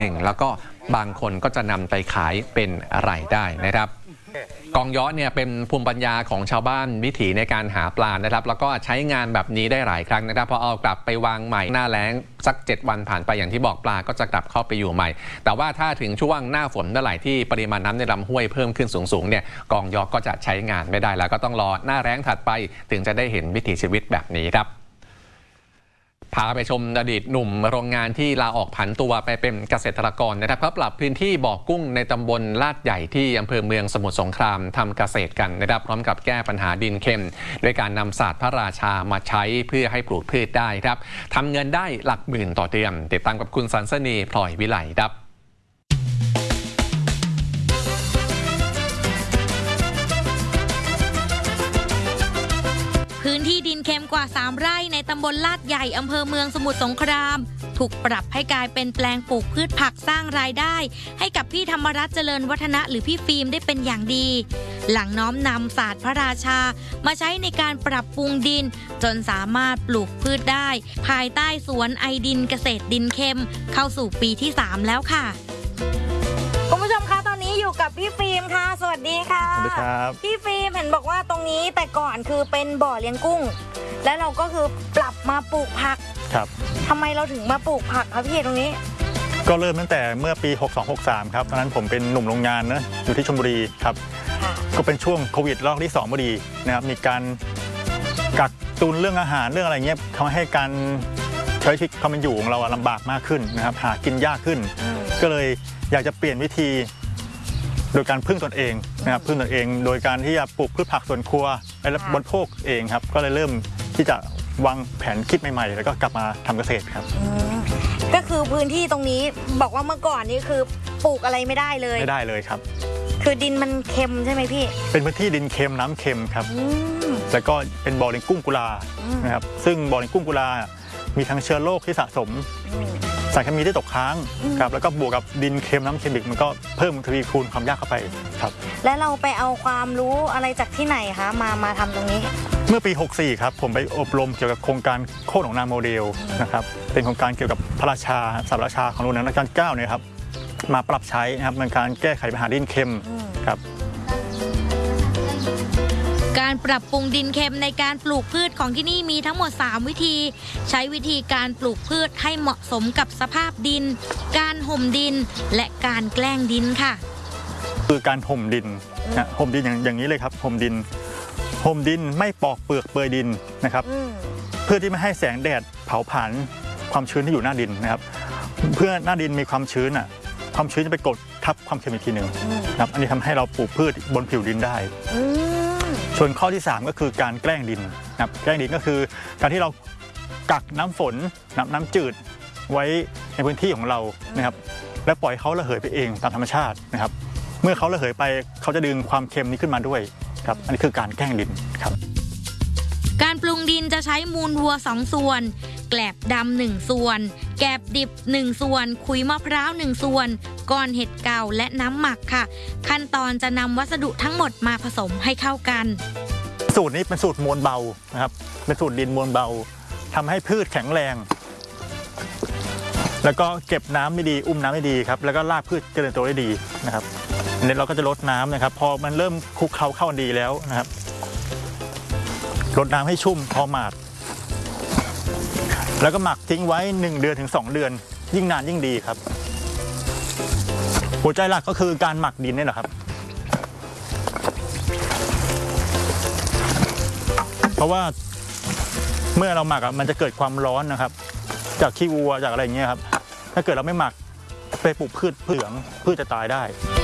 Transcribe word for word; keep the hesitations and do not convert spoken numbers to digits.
แล้วก็บางคนก็จะนำไปขายเป็นรายได้นะครับกองย้อเนี่ยเป็นภูมิปัญญาของชาวบ้านวิถีในการหาปลานะครับแล้วก็ใช้งานแบบนี้ได้หลายครั้งนะครับพอเอากลับไปวางใหม่หน้าแล้งสักเจ็ดวันผ่านไปอย่างที่บอกปลาก็จะกลับเข้าไปอยู่ใหม่แต่ว่าถ้าถึงช่วงหน้าฝนเมื่อไหร่ที่ปริมาณน้ำในลำห้วยเพิ่มขึ้นสูงๆเนี่ยกองย้อก็จะใช้งานไม่ได้แล้วก็ต้องรอหน้าแล้งถัดไปถึงจะได้เห็นวิถีชีวิตแบบนี้ครับพาไปชมอดีตหนุ่มโรงงานที่ลาออกผันตัวไปเป็นเกษตรกรนะครับเขาปรับพื้นที่บ่อกุ้งในตำบลลาดใหญ่ที่อำเภอเมืองสมุทรสงครามทำเกษตรกันนะครับพร้อมกับแก้ปัญหาดินเค็มด้วยการนำศาสตร์พระราชามาใช้เพื่อให้ปลูกพืชได้ครับทำเงินได้หลักหมื่นต่อเดือนติดตามกับคุณสันสนีพลอยวิไลครับพื้นที่ดินเค็มกว่าสามไร่ในตำบลลาดใหญ่อำเภอเมืองสมุทรสงครามถูกปรับให้กลายเป็นแปลงปลูกพืชผักสร้างรายได้ให้กับพี่ธรรมรัตน์เจริญวัฒนะหรือพี่ฟิล์มได้เป็นอย่างดีหลังน้อมนำศาสตร์พระราชามาใช้ในการปรับปรุงดินจนสามารถปลูกพืชได้ภายใต้สวนไอดินเกษตรดินเค็มเข้าสู่ปีที่สามแล้วค่ะคุณผู้ชมคะตอนนี้อยู่กับพี่ฟิล์มค่ะสวัสดีค่ะสวัสดีครับพี่ฟิล์มเห็นบอกว่าตรงนี้แต่ก่อนคือเป็นบ่อเลี้ยงกุ้งและเราก็คือปรับมาปลูกผักครับทำไมเราถึงมาปลูกผักครับพี่ตรงนี้ก็เริ่มตั้งแต่เมื่อปีหกสอง หกสามครับตอนนั้นผมเป็นหนุ่มโรงงานนะอยู่ที่ชลบุรีครับก็เป็นช่วงโควิดรอบที่สองพอดีนะครับมีการกักตุนเรื่องอาหารเรื่องอะไรเงี้ยทำให้การใช้ชีวิตความเป็นอยู่ของเราลำบากมากขึ้นนะครับหากินยากขึ้นก็เลยอยากจะเปลี่ยนวิธีโดยการพึ่งตนเองนะครับพึ่งตนเองโดยการที่จะปลูกพืชผักสวนครัวและบริโภคเองครับก็เลยเริ่มที่จะวางแผนคิดใหม่ๆแล้วก็กลับมาทำเกษตรครับก็คือพื้นที่ตรงนี้บอกว่าเมื่อก่อนนี่คือปลูกอะไรไม่ได้เลยไม่ได้เลยครับคือดินมันเค็มใช่ไหมพี่เป็นพื้นที่ดินเค็มน้ำเค็มครับแล้วก็เป็นบ่อเลี้ยงกุ้งกุลานะครับซึ่งบ่อเลี้ยงกุ้งกุลามีทั้งเชื้อโรคที่สะสมสารเคมีที่ตกค้างครับแล้วก็บวกกับดินเค็มน้ำเค็มอีกมันก็เพิ่มทวีคูณความยากเข้าไปครับและเราไปเอาความรู้อะไรจากที่ไหนคะมามาทำตรงนี้เมื่อปีหกสี่ครับผมไปอบรมเกี่ยวกับโครงการโคกหนองนาโมเดลนะครับเป็นโครงการเกี่ยวกับพระราชาศาสตร์ราชาของหลวงรัชกาลที่เก้าเนี่ยครับมาปรับใช้นะครับในการแก้ไขปัญหาดินเค็มครับการปรับปรุงดินเค็มในการปลูกพืชของที่นี่มีทั้งหมดสามวิธีใช้วิธีการปลูกพืชให้เหมาะสมกับสภาพดินการห่มดินและการแกล้งดินค่ะคือการห่มดินนะห่มดินอย่างอย่างนี้เลยครับห่มดินห่มดินไม่ปอกเปลือกเปลือยดินนะครับเพื่อที่ไม่ให้แสงแดดเผาผลาญความชื้นที่อยู่หน้าดินนะครับเพื่อหน้าดินมีความชื้นอ่ะความชื้นจะไปกดทับความเค็มอีกทีหนึ่งครับอันนี้ทำให้เราปลูกพืชบนผิวดินได้ส่วนข้อที่สามก็คือการแกล้งดินนะครับแกล้งดินก็คือการที่เรากักน้ำฝนน้ำน้ำจืดไว้ในพื้นที่ของเรานะครับและปล่อยเขาระเหยไปเองตามธรรมชาตินะครับเมื่อเขาระเหยไปเขาจะดึงความเค็มนี้ขึ้นมาด้วยครับอันนี้คือการแกล้งดินครับการปรุงดินจะใช้มูลวัวสองส่วนแกลบดำหนึ่งส่วนแกบดิบหนึ่งส่วนขุยมะพร้าวหนึ่งส่วนก้อนเห็ดเก่าและน้ำหมักค่ะขั้นตอนจะนำวัสดุทั้งหมดมาผสมให้เข้ากันสูตรนี้เป็นสูตรมวลเบานะครับเป็นสูตรดินมวลเบาทำให้พืชแข็งแรงแล้วก็เก็บน้ำได้ดีอุ้มน้ำได้ดีครับแล้วก็รากพืชเจริญโตได้ดีนะครับอันนี้เราก็จะลดน้ำนะครับพอมันเริ่มคลุกเคล้าเข้ากันดีแล้วนะครับลดน้ำให้ชุ่มพอหมาดแล้วก็หมักทิ้งไว้หนึ่งเดือนถึงสองเดือนยิ่งนานยิ่งดีครับหัวใจหลักก็คือการหมักดินนี่แหละครับเพราะว่าเมื่อเราหมักมันจะเกิดความร้อนนะครับจากขี้วัวจากอะไรอย่างเงี้ยครับถ้าเกิดเราไม่หมักไปปลูกพืชพืชเหลืองพืชจะตายได้